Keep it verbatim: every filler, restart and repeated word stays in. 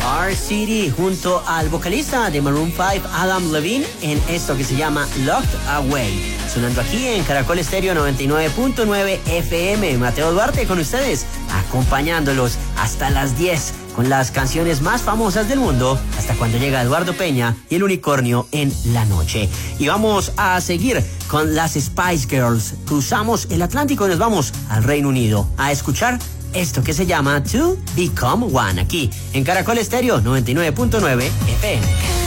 R-City junto al vocalista de Maroon cinco, Adam Levine, en esto que se llama Locked Away. Sonando aquí en Caracol Estéreo noventa y nueve punto nueve F M. Mateo Duarte con ustedes, acompañándolos hasta las diez con las canciones más famosas del mundo, hasta cuando llega Eduardo Peña y el unicornio en la noche. Y vamos a seguir con las Spice Girls. Cruzamos el Atlántico y nos vamos al Reino Unido a escuchar esto que se llama To Become One, aquí en Caracol Estéreo noventa y nueve punto nueve F M.